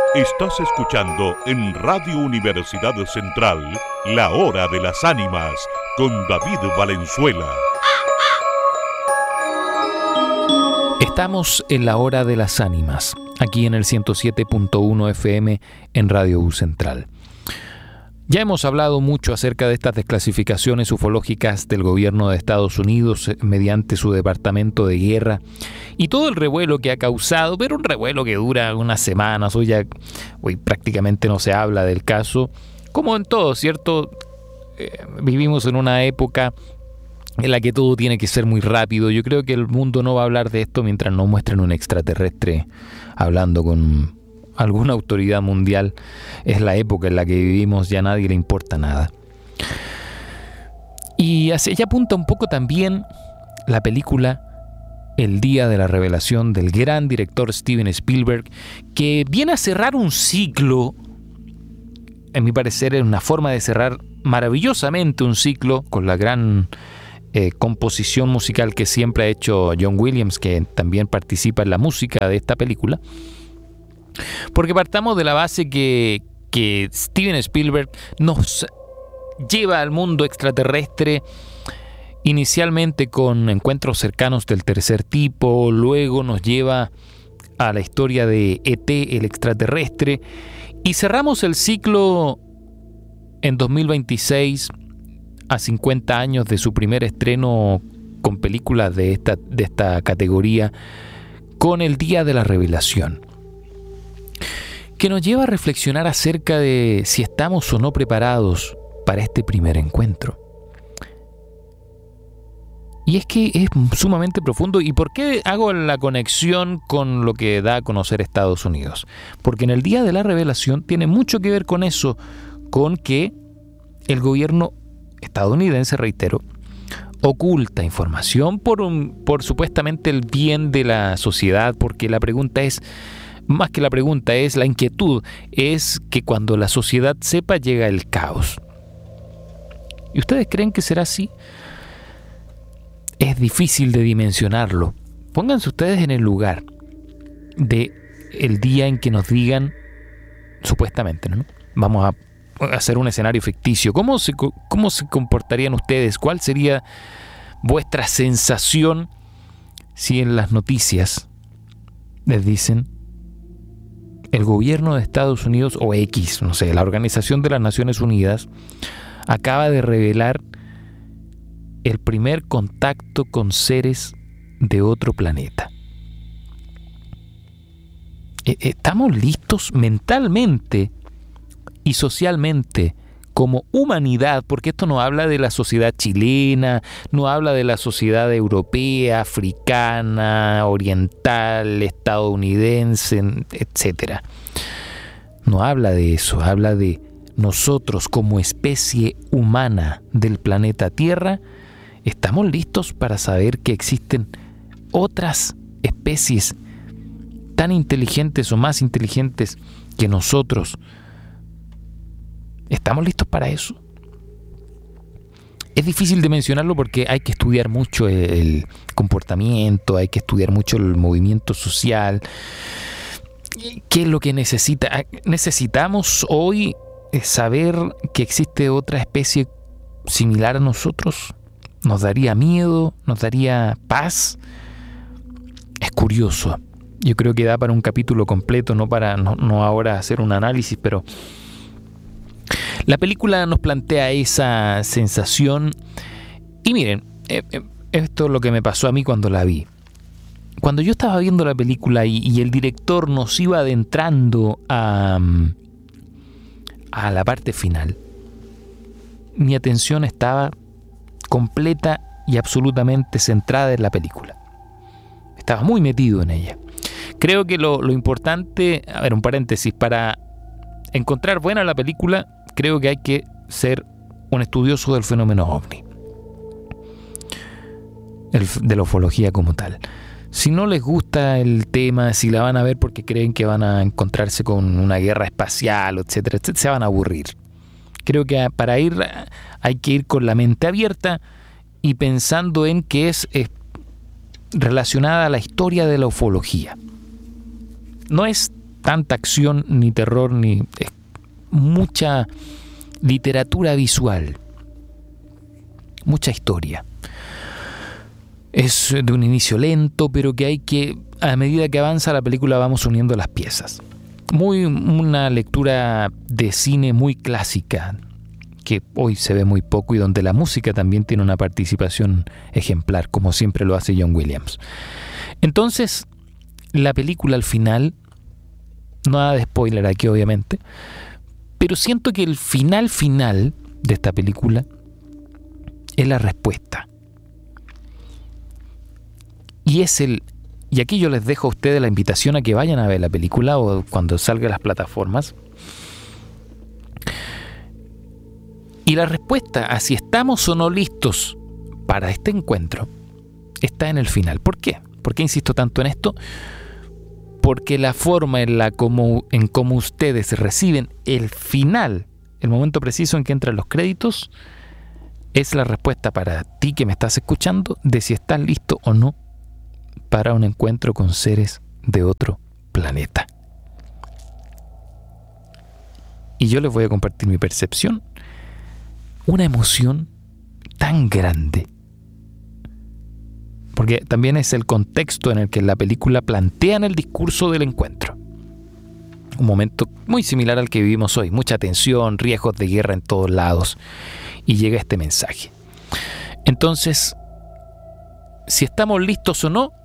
Estás escuchando en Radio Universidad Central La Hora de las Ánimas con David Valenzuela. Estamos en La Hora de las Ánimas, aquí en el 107.1 FM en Radio U Central. Ya hemos hablado mucho acerca de estas desclasificaciones ufológicas del gobierno de Estados Unidos mediante su Departamento de Guerra y todo el revuelo que ha causado, pero un revuelo que dura unas semanas. Hoy prácticamente no se habla del caso, como en todo, ¿cierto? Vivimos en una época en la que todo tiene que ser muy rápido. Yo creo que el mundo no va a hablar de esto mientras no muestren un extraterrestre hablando con alguna autoridad mundial. Es la época en la que vivimos, ya a nadie le importa nada. Y hacia allá apunta un poco también la película El Día de la Revelación del gran director Steven Spielberg, que viene a cerrar un ciclo. En mi parecer es una forma de cerrar maravillosamente un ciclo con la gran composición musical que siempre ha hecho John Williams, que también participa en la música de esta película. Porque partamos de la base que Steven Spielberg nos lleva al mundo extraterrestre inicialmente con encuentros cercanos del tercer tipo, luego nos lleva a la historia de E.T., el extraterrestre, y cerramos el ciclo en 2026, a 50 años de su primer estreno con películas de esta categoría, con El Día de la Revelación, que nos lleva a reflexionar acerca de si estamos o no preparados para este primer encuentro. Y es que es sumamente profundo. ¿Y por qué hago la conexión con lo que da a conocer Estados Unidos? Porque en el Día de la Revelación tiene mucho que ver con eso, con que el gobierno estadounidense, reitero, oculta información por supuestamente el bien de la sociedad, porque la pregunta es, más que la pregunta es, la inquietud es que cuando la sociedad sepa llega el caos. ¿Y ustedes creen que será así? Es difícil de dimensionarlo. Pónganse ustedes en el lugar de el día en que nos digan, supuestamente, ¿no? Vamos a hacer un escenario ficticio. ¿Cómo se comportarían ustedes? ¿Cuál sería vuestra sensación si en las noticias les dicen el gobierno de Estados Unidos o X, no sé, la Organización de las Naciones Unidas acaba de revelar el primer contacto con seres de otro planeta? ¿Estamos listos mentalmente y socialmente como humanidad? Porque esto no habla de la sociedad chilena, no habla de la sociedad europea, africana, oriental, estadounidense, etcétera. No habla de eso, habla de nosotros como especie humana del planeta Tierra. ¿Estamos listos para saber que existen otras especies tan inteligentes o más inteligentes que nosotros? ¿Estamos listos para eso? Es difícil de mencionarlo porque hay que estudiar mucho el comportamiento, hay que estudiar mucho el movimiento social. ¿Qué es lo que necesita? Necesitamos hoy saber que existe otra especie similar a nosotros. ¿Nos daría miedo? ¿Nos daría paz? Es curioso. Yo creo que da para un capítulo completo, no ahora hacer un análisis, pero la película nos plantea esa sensación. Y miren, esto es lo que me pasó a mí cuando la vi. Cuando yo estaba viendo la película y el director nos iba adentrando a la parte final, mi atención estaba completa y absolutamente centrada en la película. Estaba muy metido en ella. Creo que lo importante, a ver, un paréntesis, para encontrar buena la película, creo que hay que ser un estudioso del fenómeno ovni, de la ufología como tal. Si no les gusta el tema, si la van a ver porque creen que van a encontrarse con una guerra espacial, etcétera, etcétera, se van a aburrir. Creo que para ir hay que ir con la mente abierta y pensando en que es relacionada a la historia de la ufología. No es tanta acción, ni terror, ni mucha literatura visual, mucha historia. Es de un inicio lento, pero que a medida que avanza la película vamos uniendo las piezas. Una lectura de cine muy clásica, que hoy se ve muy poco y donde la música también tiene una participación ejemplar, como siempre lo hace John Williams. Entonces, la película al final, nada de spoiler aquí obviamente, pero siento que el final de esta película es la respuesta. Y aquí yo les dejo a ustedes la invitación a que vayan a ver la película o cuando salga a las plataformas. Y la respuesta a si estamos o no listos para este encuentro está en el final. ¿Por qué? ¿Por qué insisto tanto en esto? Porque la forma en cómo ustedes reciben el final, el momento preciso en que entran los créditos, es la respuesta para ti que me estás escuchando de si estás listo o no para un encuentro con seres de otro planeta. Y yo les voy a compartir mi percepción. Una emoción tan grande. Porque también es el contexto en el que la película plantean el discurso del encuentro. Un momento muy similar al que vivimos hoy. Mucha tensión, riesgos de guerra en todos lados. Y llega este mensaje. Entonces, si estamos listos o no,